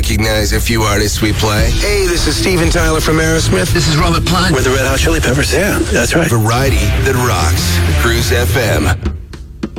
recognize a few artists we play. Hey, this is Steven Tyler from Aerosmith. This is Robert Plant. We're the Red Hot Chili Peppers. Yeah, that's right. Variety that rocks. Cruise FM.